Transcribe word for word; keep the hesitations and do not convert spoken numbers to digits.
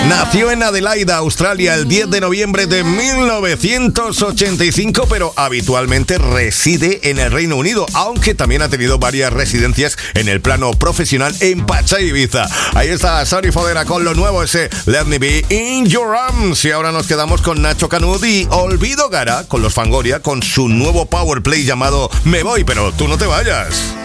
Nació en Adelaida, Australia, el diez de noviembre de mil novecientos ochenta y cinco, pero habitualmente reside en el Reino Unido, aunque también ha tenido varias residencias en el plano profesional en Pacha y Ibiza. Ahí está Sorry Fodera con lo nuevo, ese Let Me Be In Your Arms. Y ahora nos quedamos con Nacho Canud y Olvido Gara con los Fangoria, con su nuevo power play llamado Me Voy, pero tú no te vayas.